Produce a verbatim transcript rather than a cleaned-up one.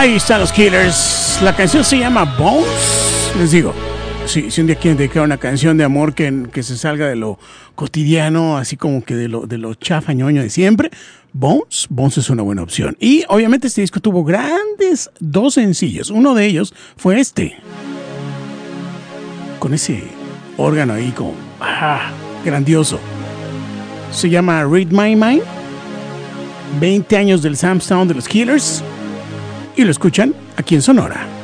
Ahí están los Killers. La canción se llama Bones. Les digo, si, si un día quieren dedicar una canción de amor que, que se salga de lo cotidiano, así como que de lo, de lo chafañoño de siempre, Bones, Bones es una buena opción. Y obviamente este disco tuvo grandes dos sencillos. Uno de ellos fue este, con ese órgano ahí como ah, grandioso. Se llama Read My Mind. veinte años del Sam Sound de los Killers. Y lo escuchan aquí en Sonora.